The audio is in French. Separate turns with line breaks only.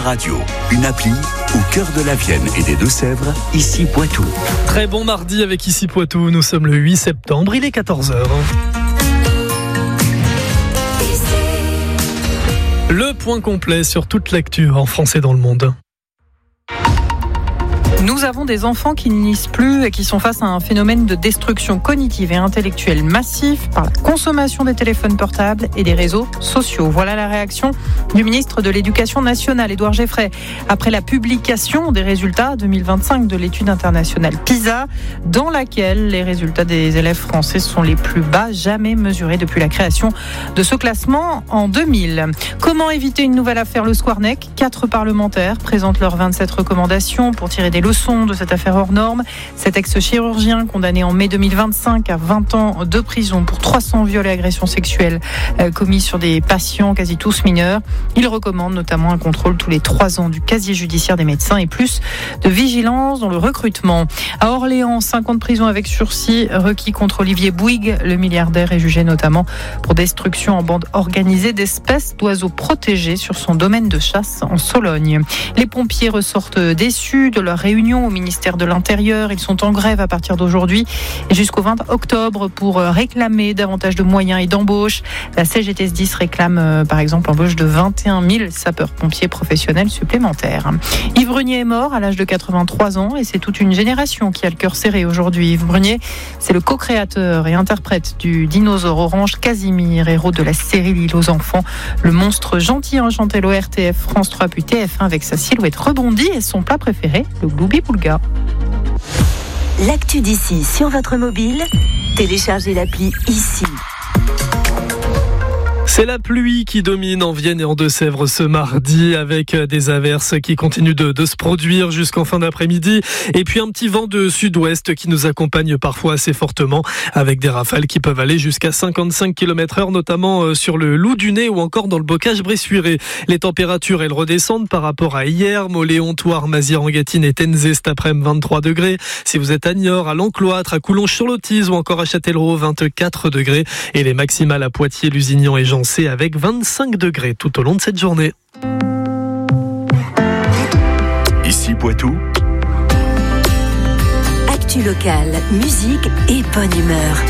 Radio, une appli au cœur de la Vienne et des Deux-Sèvres, ici Poitou.
Très bon mardi avec Ici Poitou, nous sommes le 8 septembre, il est 14h. Le point complet sur toute l'actu en français dans le monde.
Nous avons des enfants qui ne lisent plus et qui sont face à un phénomène de destruction cognitive et intellectuelle massif par la consommation des téléphones portables et des réseaux sociaux. Voilà la réaction du ministre de l'Éducation nationale, Édouard Geffray, après la publication des résultats 2025 de l'étude internationale PISA, dans laquelle les résultats des élèves français sont les plus bas jamais mesurés depuis la création de ce classement en 2000. Comment éviter une nouvelle affaire Le Squarnec ? 4 parlementaires présentent leurs 27 recommandations pour tirer des leçons de cette affaire hors norme. Cet ex-chirurgien condamné en mai 2025 à 20 ans de prison pour 300 viols et agressions sexuelles commis sur des patients, quasi tous mineurs. Il recommande notamment un contrôle tous les 3 ans du casier judiciaire des médecins et plus de vigilance dans le recrutement. À Orléans, 5 ans de prison avec sursis requis contre Olivier Bouygues. Le milliardaire est jugé notamment pour destruction en bande organisée d'espèces d'oiseaux protégés sur son domaine de chasse en Sologne. Les pompiers ressortent déçus de leur réunion au ministère de l'Intérieur. Ils sont en grève à partir d'aujourd'hui et jusqu'au 20 octobre pour réclamer davantage de moyens et d'embauche. La CGT SDIS réclame par exemple l'embauche de 21 000 sapeurs-pompiers professionnels supplémentaires. Yves Brunier est mort à l'âge de 83 ans et c'est toute une génération qui a le cœur serré aujourd'hui. Yves Brunier, c'est le co-créateur et interprète du dinosaure orange Casimir, héros de la série L'île aux enfants. Le monstre gentil enchanté l'ORTF, France 3 puis TF1 avec sa silhouette rebondie et son plat préféré, le gloubi-boulga.
L'actu d'ici sur votre mobile, téléchargez l'appli Ici.
C'est la pluie qui domine en Vienne et en Deux-Sèvres ce mardi avec des averses qui continuent de se produire jusqu'en fin d'après-midi et puis un petit vent de sud-ouest qui nous accompagne parfois assez fortement avec des rafales qui peuvent aller jusqu'à 55 km/h notamment sur le Loup-du-Nez ou encore dans le bocage bressuiré. Les températures elles redescendent par rapport à hier. Moléon, Thouars, Mazières-en-Gâtine et Tenzé cet après-midi 23 degrés. Si vous êtes à Niort, à l'Encloître, à Coulonges-sur-Lotise ou encore à Châtellerault 24 degrés et les maximales à Poitiers, Lusignan et Jean avec 25 degrés tout au long de cette journée.
Ici Poitou.
Actu locale, musique et bonne humeur.